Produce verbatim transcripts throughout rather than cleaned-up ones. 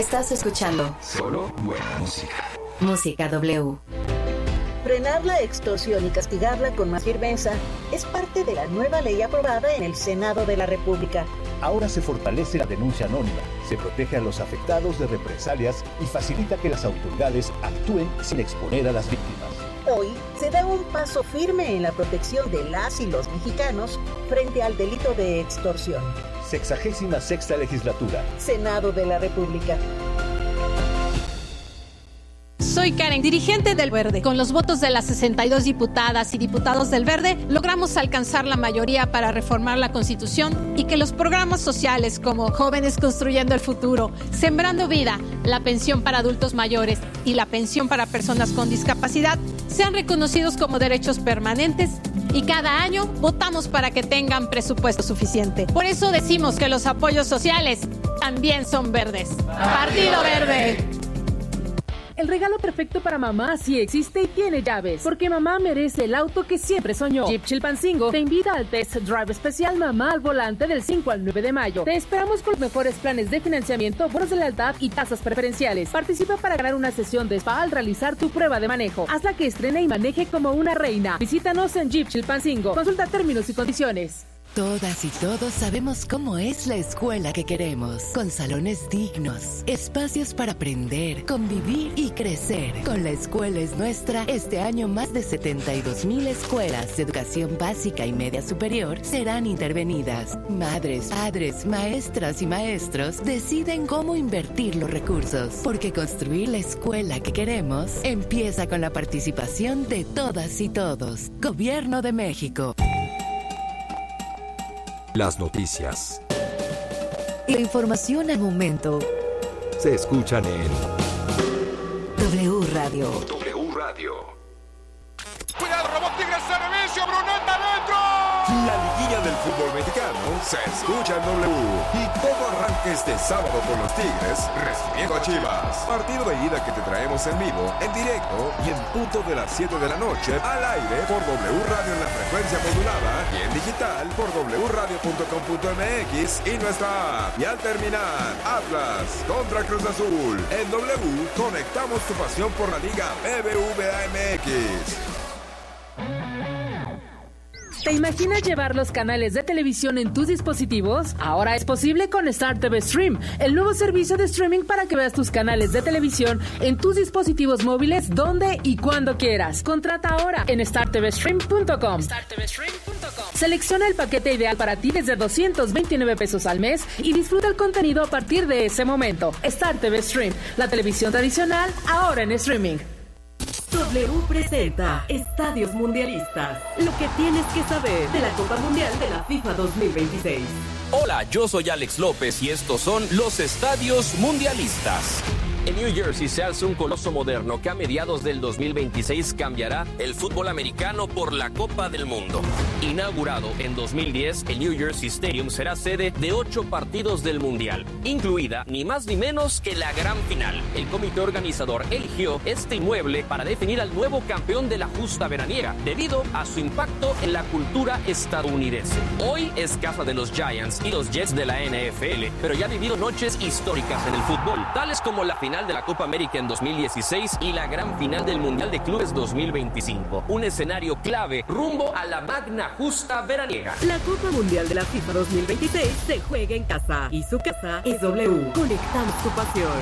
Estás escuchando solo buena música. Música W. Frenar la extorsión y castigarla con más firmeza es parte de la nueva ley aprobada en el Senado de la República. Ahora se fortalece la denuncia anónima, se protege a los afectados de represalias y facilita que las autoridades actúen sin exponer a las víctimas. Hoy se da un paso firme en la protección de las y los mexicanos frente al delito de extorsión. Sexagésima sexta legislatura. Senado de la República. Soy Karen, dirigente del Verde. Con los votos de las sesenta y dos diputadas y diputados del Verde, logramos alcanzar la mayoría para reformar la Constitución y que los programas sociales como Jóvenes Construyendo el Futuro, Sembrando Vida, la pensión para adultos mayores y la pensión para personas con discapacidad sean reconocidos como derechos permanentes y cada año votamos para que tengan presupuesto suficiente. Por eso decimos que los apoyos sociales también son verdes. Partido Verde. El regalo perfecto para mamá sí existe y tiene llaves, porque mamá merece el auto que siempre soñó. Jeep Chilpancingo te invita al Test Drive especial Mamá al Volante del cinco al nueve de mayo. Te esperamos con los mejores planes de financiamiento, bonos de lealtad y tasas preferenciales. Participa para ganar una sesión de spa al realizar tu prueba de manejo. Hazla que estrene y maneje como una reina. Visítanos en Jeep Chilpancingo. Consulta términos y condiciones. Todas y todos sabemos cómo es la escuela que queremos, con salones dignos, espacios para aprender, convivir y crecer. Con La Escuela es Nuestra, este año más de setenta y dos mil escuelas de educación básica y media superior serán intervenidas. Madres, padres, maestras y maestros deciden cómo invertir los recursos, porque construir la escuela que queremos empieza con la participación de todas y todos. Gobierno de México. Las noticias. La información al momento. Se escuchan en W Radio. W Radio. Cuidado, robot Tigres, servicio, Bruneta adentro. La liguilla del fútbol mexicano se escucha en W. Y todo arranca este sábado con los Tigres recibiendo a Chivas. Partido de ida que te traemos en vivo, en directo y en punto de las siete de la noche al aire por W Radio en la frecuencia modulada y en digital por w radio punto com punto m x y nuestra app. Y al terminar, Atlas contra Cruz Azul. En W conectamos tu pasión por la Liga B B V A M X. ¿Te imaginas llevar los canales de televisión en tus dispositivos? Ahora es posible con Star T V Stream, el nuevo servicio de streaming para que veas tus canales de televisión en tus dispositivos móviles donde y cuando quieras. Contrata ahora en star t v stream punto com. star t v stream punto com. Selecciona el paquete ideal para ti desde doscientos veintinueve pesos al mes y disfruta el contenido a partir de ese momento. Star T V Stream, la televisión tradicional ahora en streaming. W presenta Estadios Mundialistas. Lo que tienes que saber de la Copa Mundial de la FIFA dos mil veintiséis. Hola, yo soy Alex López y estos son los Estadios Mundialistas. En New Jersey se alza un coloso moderno que a mediados del dos mil veintiséis cambiará el fútbol americano por la Copa del Mundo. Inaugurado en dos mil diez, el New Jersey Stadium será sede de ocho partidos del Mundial, incluida ni más ni menos que la gran final. El comité organizador eligió este inmueble para definir al nuevo campeón de la justa veraniega, debido a su impacto en la cultura estadounidense. Hoy es casa de los Giants y los Jets de la N F L, pero ya ha vivido noches históricas en el fútbol, tales como la final de la Copa América en dos mil dieciséis y la gran final del Mundial de Clubes dos mil veinticinco. Un escenario clave rumbo a la magna justa veraniega. La Copa Mundial de la FIFA dos mil veintiséis se juega en casa y su casa es W. Conectamos tu pasión.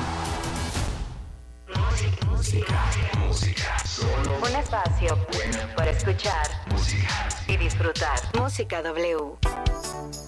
Música, música, solo un espacio para escuchar música y disfrutar. Música W.